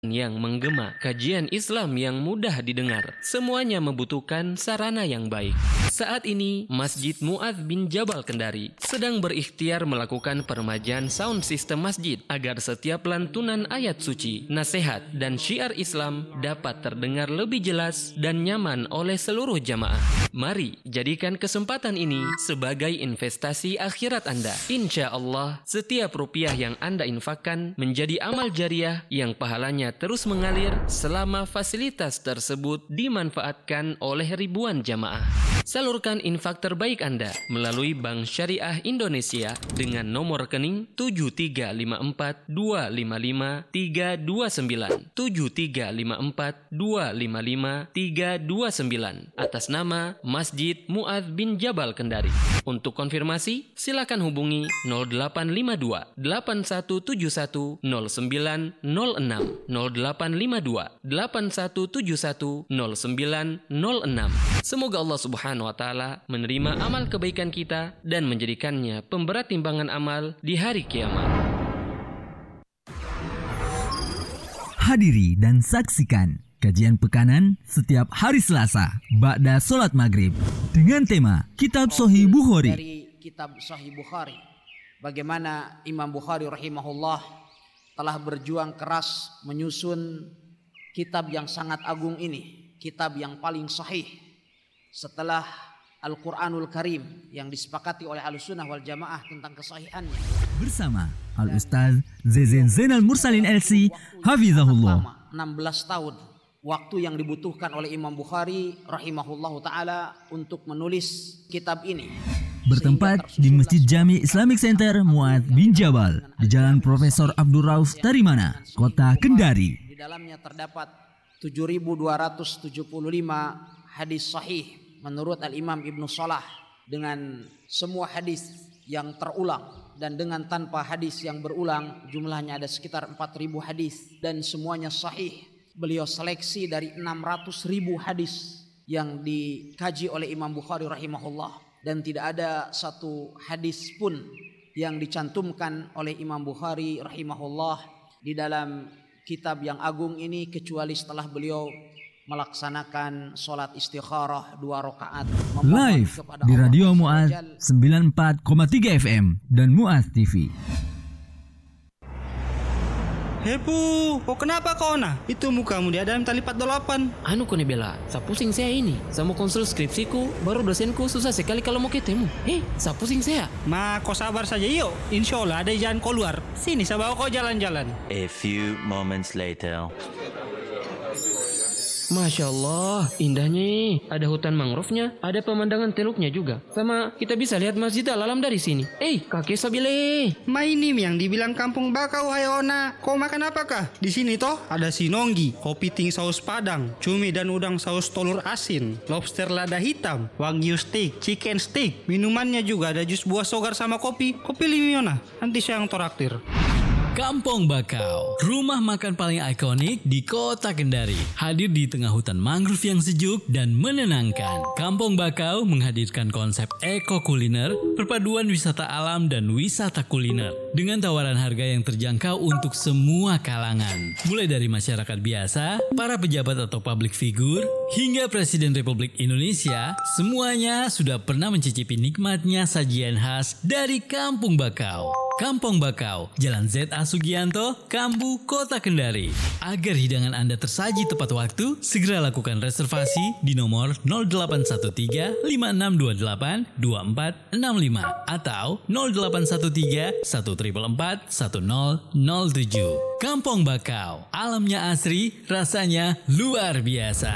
yang menggema, kajian Islam yang mudah didengar. Semuanya membutuhkan sarana yang baik. Saat ini, Masjid Mu'adz bin Jabal Kendari sedang berikhtiar melakukan peremajaan sound system masjid agar setiap lantunan ayat suci, nasihat, dan syiar Islam dapat terdengar lebih jelas dan nyaman oleh seluruh jamaah. Mari jadikan kesempatan ini sebagai investasi akhirat Anda. Insya Allah, setiap rupiah yang Anda infakkan menjadi amal jariah yang pahalanya terus mengalir selama fasilitas tersebut dimanfaatkan oleh ribuan jamaah. Salurkan infak terbaik Anda melalui Bank Syariah Indonesia dengan nomor rekening 7354255329 7354255329 atas nama Masjid Mu'adz bin Jabal Kendari. Untuk konfirmasi, silakan hubungi 0852 8171 0906 0852 8171 0906. Semoga Allah Subhanahu wa taala menerima amal kebaikan kita dan menjadikannya pemberat timbangan amal di hari kiamat. Hadiri dan saksikan kajian pekanan setiap hari Selasa ba'da salat maghrib dengan tema Kitab Sahih Bukhari. Dari Kitab Sahih Bukhari, bagaimana Imam Bukhari rahimahullah telah berjuang keras menyusun kitab yang sangat agung ini, kitab yang paling sahih setelah Al-Quranul Karim yang disepakati oleh Ahlussunnah wal Jamaah tentang kesahihannya. Bersama Al-Ustaz Zezen Zainal Mursalin LC Hafizahullah. 16 tahun waktu yang dibutuhkan oleh Imam Bukhari rahimahullahu ta'ala untuk menulis kitab ini. Bertempat di Masjid Jami Islamic Center Mu'adz bin Jabal di Jalan Profesor Abdul Rauf Tarimana, Kota Kendari. Di dalamnya terdapat 7.275 hadis sahih menurut Al-Imam Ibnu Salah, dengan semua hadis yang terulang dan dengan tanpa hadis yang berulang, jumlahnya ada sekitar 4.000 hadis dan semuanya sahih. Beliau seleksi dari 600.000 hadis yang dikaji oleh Imam Bukhari rahimahullah, dan tidak ada satu hadis pun yang dicantumkan oleh Imam Bukhari rahimahullah di dalam kitab yang agung ini kecuali setelah beliau melaksanakan sholat istikharah 2 rakaat live di Radio Mu'adz 94,3 FM dan Mu'adz TV. Hepu, kok kenapa kau nah? Itu mukamu di dalam tali 48. Anu kone bela, sa pusing saya ini. Saya mau konsul skripsiku, baru dosenku susah sekali kalau mau ketemu. Sa pusing saya. Ma, kau sabar saja yuk. Insya Allah ada jalan keluar. Sini saya bawa kau jalan-jalan. A few moments later. Masya Allah, indahnya. Ada hutan mangrove-nya, ada pemandangan teluknya juga. Sama kita bisa lihat Masjid Al-Alam dari sini. Kakek Sabile. Ma, ini yang dibilang kampung bakau, Hayona. Kau makan apakah? Di sini toh ada sinonggi, kopi ting saus padang, cumi dan udang saus telur asin, lobster lada hitam, wagyu steak, chicken steak. Minumannya juga ada jus buah sogar sama kopi. Kopi limiona. Nanti saya yang toraktir. Kampung Bakau, rumah makan paling ikonik di Kota Kendari. Hadir di tengah hutan mangrove yang sejuk dan menenangkan. Kampung Bakau menghadirkan konsep eko kuliner, perpaduan wisata alam dan wisata kuliner. Dengan tawaran harga yang terjangkau untuk semua kalangan. Mulai dari masyarakat biasa, para pejabat atau public figure, hingga Presiden Republik Indonesia, semuanya sudah pernah mencicipi nikmatnya sajian khas dari Kampung Bakau. Kampung Bakau, Jalan Z.A. Sugianto, Kambu, Kota Kendari. Agar hidangan Anda tersaji tepat waktu, segera lakukan reservasi di nomor 0813 5628 2465 atau 0813 1444 1007. Kampung Bakau, alamnya asri, rasanya luar biasa.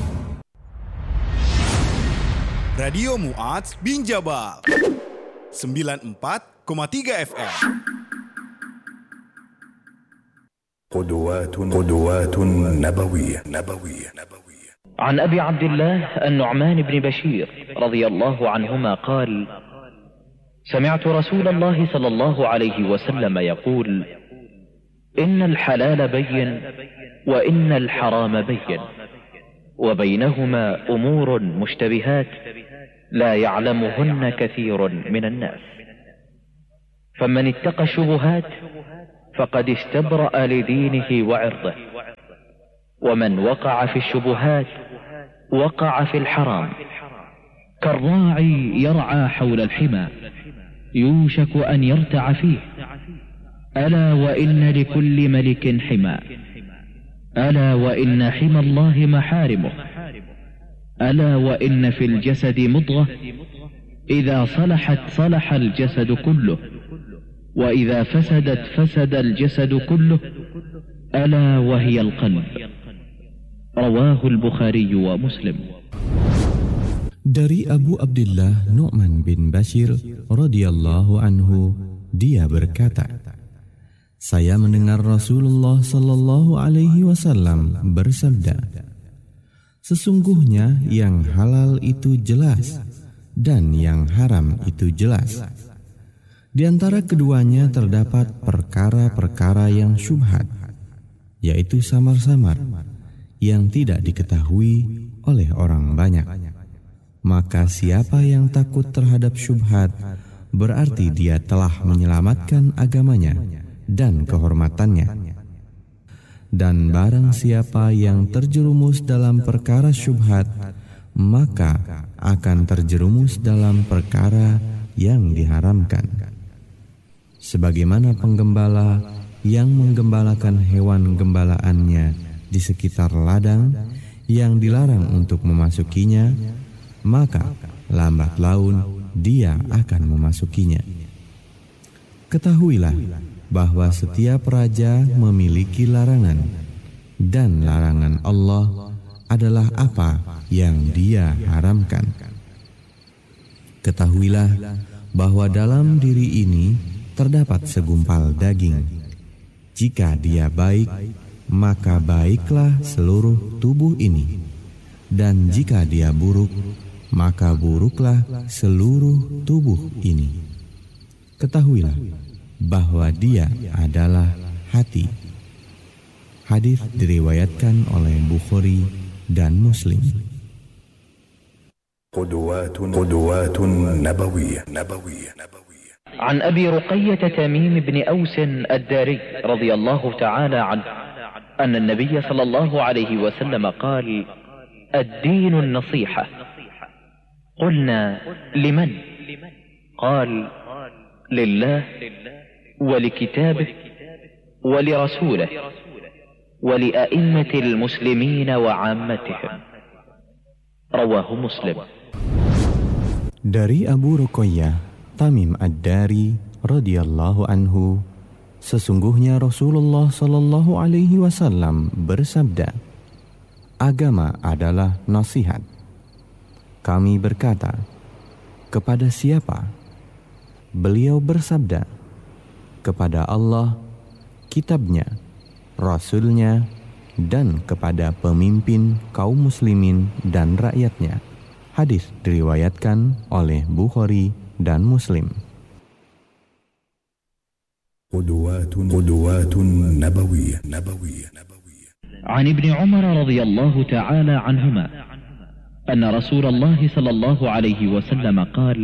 Radio Mu'adz bin Jabal 94,3 FM. قدوات نبوية. عن أبي عبد الله النعمان بن بشير رضي الله عنهما قال: سمعت رسول الله صلى الله عليه وسلم يقول: إن الحلال بين وإن الحرام بين وبينهما أمور مشتبهات لا يعلمهن كثير من الناس، فمن اتقى الشبهات فقد استبرأ لدينه وعرضه. ومن وقع في الشبهات وقع في الحرام كالراعي يرعى حول الحمى يوشك أن يرتع فيه ألا وإن لكل ملك حمى ألا وإن حمى الله محارمه ألا وإن في الجسد مضغة إذا صلحت صلح الجسد كله وإذا فسدت فسد الجسد كله ألا وهي القلب. رواه البخاري ومسلم. Dari Abu Abdullah Nu'man bin Bashir radhiyallahu anhu, dia berkata, saya mendengar Rasulullah sallallahu alaihi wasallam bersabda, sesungguhnya yang halal itu jelas dan yang haram itu jelas. Di antara keduanya terdapat perkara-perkara yang syubhat, yaitu samar-samar yang tidak diketahui oleh orang banyak. Maka siapa yang takut terhadap syubhat, berarti dia telah menyelamatkan agamanya dan kehormatannya. Dan barang siapa yang terjerumus dalam perkara syubhat, maka akan terjerumus dalam perkara yang diharamkan. Sebagaimana penggembala yang menggembalakan hewan gembalaannya di sekitar ladang yang dilarang untuk memasukinya, maka lambat laun dia akan memasukinya. Ketahuilah bahwa setiap raja memiliki larangan, dan larangan Allah adalah apa yang Dia haramkan. Ketahuilah bahwa dalam diri ini terdapat segumpal daging. Jika dia baik, maka baiklah seluruh tubuh ini, dan jika dia buruk, maka buruklah seluruh tubuh ini. Ketahuilah bahwa dia adalah hati. Hadis diriwayatkan oleh Bukhari dan Muslim. قدوات نبوية. عن أبي رقية تميم بن أوس الداري رضي الله تعالى عنه أن النبي صلى الله عليه وسلم قال: الدين النصيحة. قلنا: لمن؟ قال: لله ولكتابه ولرسوله ولأئمة المسلمين وعامتهم. رواه مسلم. Dari Abu Ruqayyah Tamim Ad-Dari radhiyallahu anhu, sesungguhnya Rasulullah sallallahu alaihi wasallam bersabda, agama adalah nasihat. Kami berkata, kepada siapa? Beliau bersabda, kepada Allah, kitabnya, Rasulnya, dan kepada pemimpin kaum muslimin dan rakyatnya. Hadis diriwayatkan oleh Bukhari dan Muslim. قدوات نبوية. عن ابن عمر رضي الله تعالى عنهما أن رسول الله صلى الله عليه وسلم قال: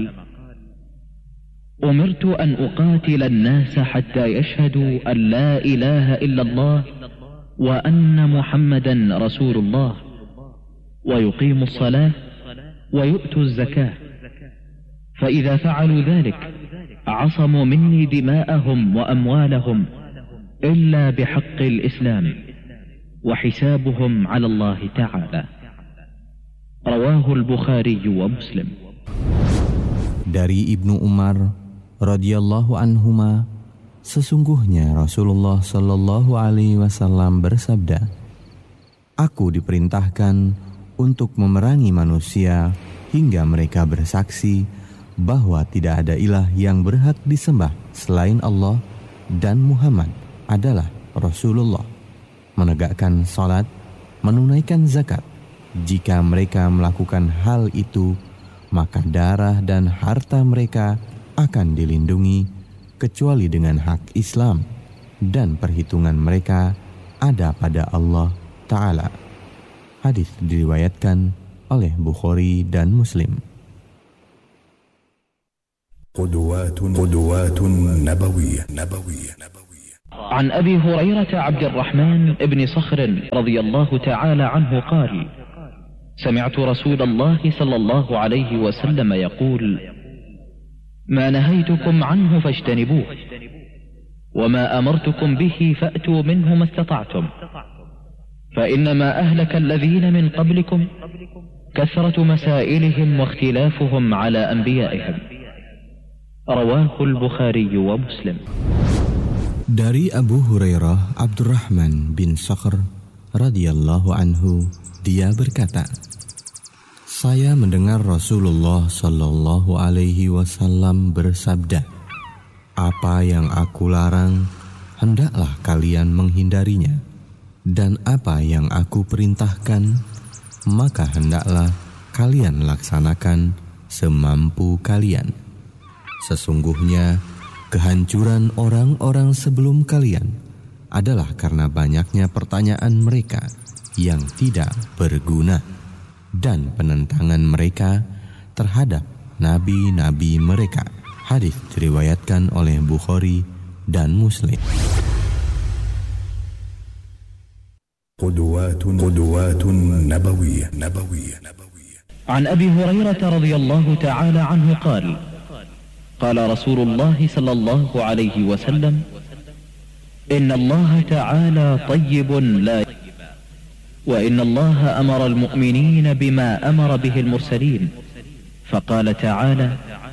أمرت أن أقاتل الناس حتى يشهدوا أن لا إله إلا الله وأن محمدا رسول الله ويقيموا الصلاة ويؤتوا الزكاة، فإذا فعلوا ذلك عصموا مني دماءهم وأموالهم إلا بحق الإسلام وحسابهم على الله تعالى. رواه البخاري ومسلم. Dari Ibnu Umar radhiyallahu anhuma, sesungguhnya Rasulullah sallallahu alaihi wasallam bersabda, aku diperintahkan untuk memerangi manusia hingga mereka bersaksi bahwa tidak ada ilah yang berhak disembah selain Allah dan Muhammad adalah Rasulullah, menegakkan salat, menunaikan zakat. Jika mereka melakukan hal itu, maka darah dan harta mereka akan dilindungi kecuali dengan hak Islam, dan perhitungan mereka ada pada Allah Ta'ala. Hadis diriwayatkan oleh Bukhari dan Muslim. قدوات نبوية. عن أبي هريرة عبد الرحمن بن صخر رضي الله تعالى عنه قال: سمعت رسول الله صلى الله عليه وسلم يقول: ما نهيتكم عنه فاجتنبوه، وما أمرتكم به فأتوا منه ما استطعتم، فإنما أهلك الذين من قبلكم كثرة مسائلهم واختلافهم على أنبيائهم. رواه البخاري ومسلم. Dari Abu Hurairah Abdurrahman bin Sakhr radhiyallahu anhu, dia berkata, saya mendengar Rasulullah sallallahu alaihi wasallam bersabda, apa yang aku larang hendaklah kalian menghindarinya, dan apa yang aku perintahkan maka hendaklah kalian laksanakan semampu kalian. Sesungguhnya kehancuran orang-orang sebelum kalian adalah karena banyaknya pertanyaan mereka yang tidak berguna dan penentangan mereka terhadap nabi-nabi mereka. Hadis diriwayatkan oleh Bukhari dan Muslim. قدوات نبوية. عن أبي هريرة رضي الله تعالى عنه قال: قال رسول الله صلى الله عليه وسلم: إن الله تعالى طيب لا وإن الله أمر المؤمنين بما أمر به المرسلين، فقال تعالى: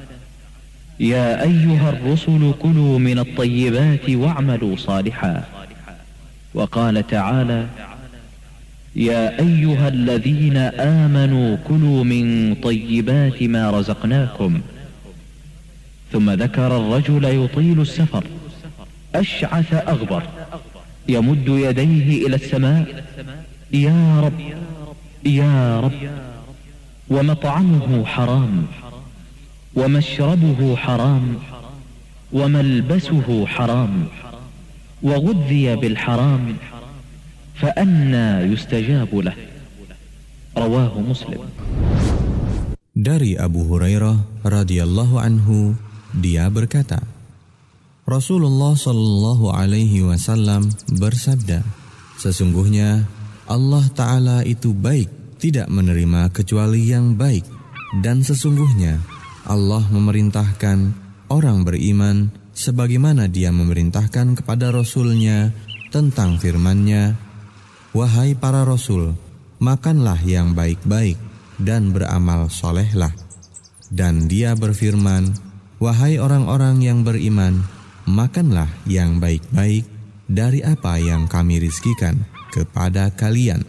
يا أيها الرسل كلوا من الطيبات واعملوا صالحا، وقال تعالى: يا أيها الذين آمنوا كلوا من طيبات ما رزقناكم. ثم ذكر الرجل يطيل السفر أشعث أغبر يمد يديه إلى السماء: يا رب يا رب، ومطعمه حرام ومشربه حرام وملبسه حرام وغذي بالحرام فأنى يستجاب له. رواه مسلم. Dari Abu Hurairah radhiyallahu anhu, dia berkata, Rasulullah sallallahu alaihi wasallam bersabda, sesungguhnya Allah Ta'ala itu baik, tidak menerima kecuali yang baik, dan sesungguhnya Allah memerintahkan orang beriman sebagaimana dia memerintahkan kepada Rasul-Nya tentang firman-Nya, wahai para Rasul, makanlah yang baik-baik dan beramal solehlah. Dan dia berfirman, wahai orang-orang yang beriman, makanlah yang baik-baik dari apa yang kami rizkikan kepada kalian.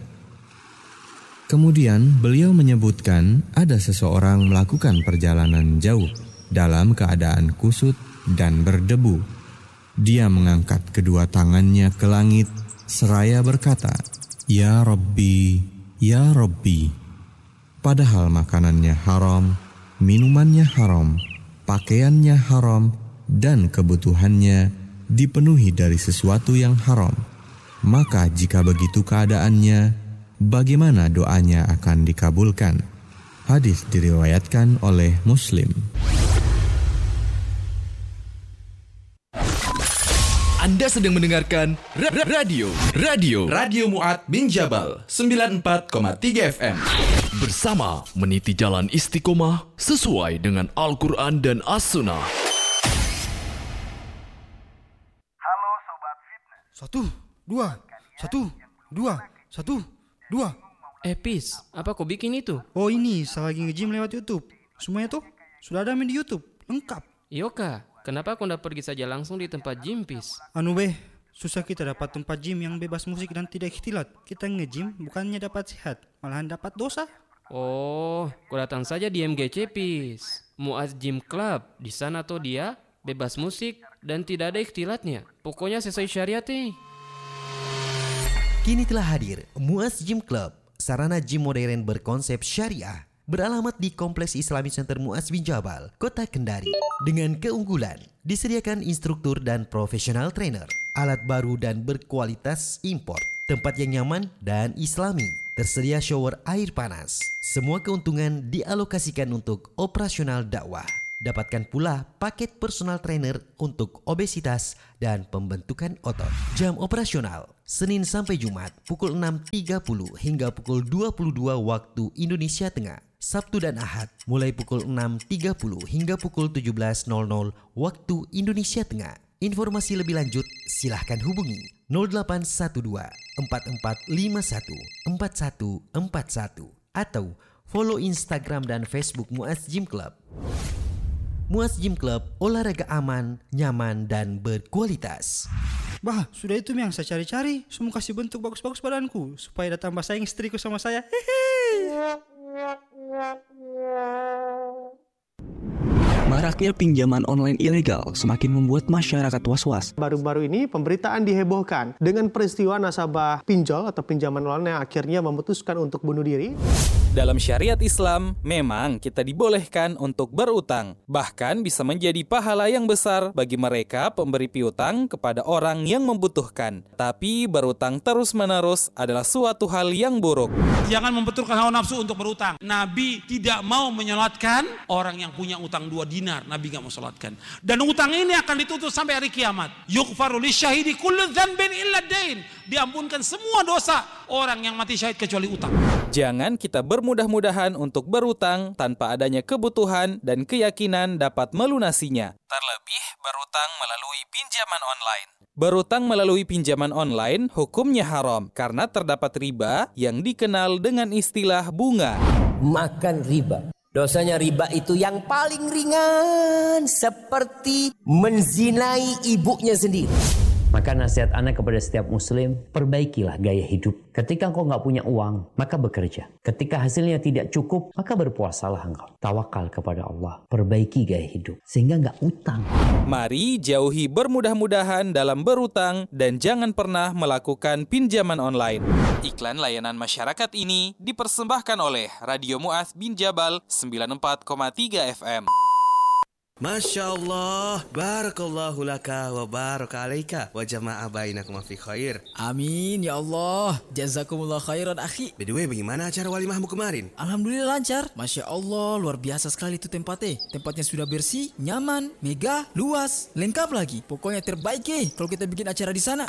Kemudian beliau menyebutkan ada seseorang melakukan perjalanan jauh dalam keadaan kusut dan berdebu. Dia mengangkat kedua tangannya ke langit seraya berkata, Ya Rabbi, Ya Rabbi. Padahal makanannya haram, minumannya haram, pakaiannya haram, dan kebutuhannya dipenuhi dari sesuatu yang haram. Maka jika begitu keadaannya, bagaimana doanya akan dikabulkan? Hadis diriwayatkan oleh Muslim. Anda sedang mendengarkan Radio Mu'adz bin Jabal 94,3 FM. Bersama meniti jalan istiqomah sesuai dengan Al-Quran dan As-Sunnah. Halo Sobat Fitness. 1, 2, 1, 2. Pis, apa kau bikin itu? Oh ini, saya lagi nge-gym lewat YouTube. Semuanya tuh sudah ada di YouTube, lengkap. Yoka, kenapa kau ndak pergi saja langsung di tempat gym, Pis? Susah kita dapat tempat gym yang bebas musik dan tidak ikhtilat. Kita nge-gym bukannya dapat sehat, malahan dapat dosa. Oh, kau datang saja di MGC, Pis. Mu'adz Gym Club. Di sana tuh dia bebas musik dan tidak ada ikhtilatnya. Pokoknya sesuai syariat nih. Kini telah hadir Mu'adz Gym Club, sarana gym modern berkonsep syariah. Beralamat di Kompleks Islamic Center Mu'adz bin Jabal, Kota Kendari. Dengan keunggulan, disediakan instruktur dan profesional trainer, alat baru dan berkualitas import, tempat yang nyaman dan islami, tersedia shower air panas. Semua keuntungan dialokasikan untuk operasional dakwah. Dapatkan pula paket personal trainer untuk obesitas dan pembentukan otot. Jam operasional Senin sampai Jumat pukul 6.30 hingga pukul 22 waktu Indonesia Tengah. Sabtu dan Ahad mulai pukul 6.30 hingga pukul 17.00 waktu Indonesia Tengah. Informasi lebih lanjut silahkan hubungi 0812 4451 4141 atau follow Instagram dan Facebook Muaz Gym Club. Muaz Gym Club, olahraga aman, nyaman, dan berkualitas. Bah, sudah itu yang saya cari-cari. Semua kasih bentuk bagus-bagus badanku supaya datang bersaing istriku sama saya. Maraknya pinjaman online ilegal semakin membuat masyarakat was-was. Baru-baru ini pemberitaan dihebohkan dengan peristiwa nasabah pinjol atau pinjaman online yang akhirnya memutuskan untuk bunuh diri. Dalam syariat Islam, memang kita dibolehkan untuk berutang. Bahkan bisa menjadi pahala yang besar bagi mereka pemberi piutang kepada orang yang membutuhkan. Tapi berutang terus-menerus adalah suatu hal yang buruk. Jangan membenturkan hawa nafsu untuk berutang. Nabi tidak mau menyolatkan orang yang punya utang 2 dinar. Nabi gak mau solatkan. Dan utang ini akan ditutup sampai hari kiamat. Yughfaru lisyahidi kullu dzanbin illa dain. Diampunkan semua dosa orang yang mati syahid kecuali utang. Jangan kita bermudah-mudahan untuk berutang tanpa adanya kebutuhan dan keyakinan dapat melunasinya. Terlebih berutang melalui pinjaman online. Berutang melalui pinjaman online hukumnya haram karena terdapat riba yang dikenal dengan istilah bunga. Makan riba. Dosanya riba itu yang paling ringan, seperti menzinai ibunya sendiri. Maka nasihat anak kepada setiap muslim, perbaikilah gaya hidup. Ketika engkau nggak punya uang, maka bekerja. Ketika hasilnya tidak cukup, maka berpuasalah engkau. Tawakal kepada Allah, perbaiki gaya hidup, sehingga nggak utang. Mari jauhi bermudah-mudahan dalam berutang dan jangan pernah melakukan pinjaman online. Iklan layanan masyarakat ini dipersembahkan oleh Radio Muaz bin Jabal 94,3 FM. Masya Allah, barakallahu laka wa baraka alaika wa jama'a bainakum fi khair. Amin ya Allah, jazakumullah khairan akhi. By the way, bagaimana acara walimahmu kemarin? Alhamdulillah lancar. Masya Allah, luar biasa sekali itu tempatnya. Tempatnya sudah bersih, nyaman, megah, luas, lengkap lagi. Pokoknya terbaik kalau kita bikin acara di sana.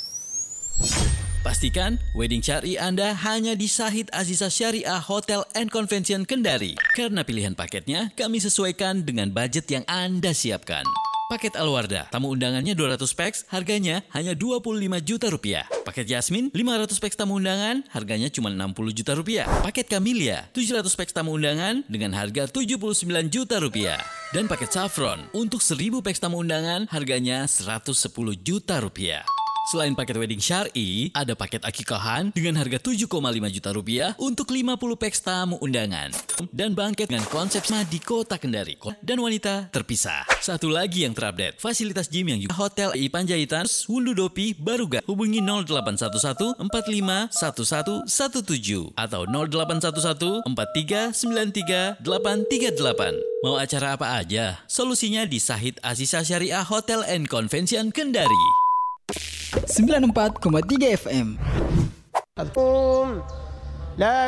Pastikan wedding syari Anda hanya di Sahid Aziza Syariah Hotel and Convention Kendari. Karena pilihan paketnya kami sesuaikan dengan budget yang Anda siapkan. Paket Alwarda, tamu undangannya 200 peks, harganya hanya 25 juta rupiah. Paket Yasmin, 500 peks tamu undangan, harganya cuma 60 juta rupiah. Paket Camellia, 700 peks tamu undangan dengan harga 79 juta rupiah. Dan paket Saffron, untuk 1000 peks tamu undangan, harganya 110 juta rupiah. Selain paket wedding syar'i, ada paket akikahan dengan harga 7,5 juta rupiah untuk 50 peks tamu undangan. Dan bangket dengan konsep di Kota Kendari dan wanita terpisah. Satu lagi yang terupdate, fasilitas gym yang juga Hotel I Panjaitan, Wundu Dopi, Baruga. Hubungi 0811 45 1117 atau 0811 43 93 838. Mau acara apa aja? Solusinya di Sahid Aziza Syariah Hotel and Convention Kendari. 94,3 FM. La